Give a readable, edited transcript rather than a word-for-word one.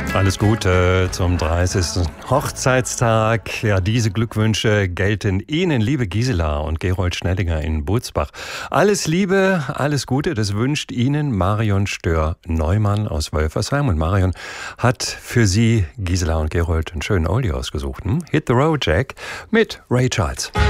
Alles Gute zum 30. Hochzeitstag. Ja, diese Glückwünsche gelten Ihnen, liebe Gisela und Gerold Schnellinger in Butzbach. Alles Liebe, alles Gute, das wünscht Ihnen Marion Stör-Neumann aus Wölfersheim. Und Marion hat für Sie, Gisela und Gerold, einen schönen Oldie ausgesucht. Hit the Road Jack mit Ray Charles.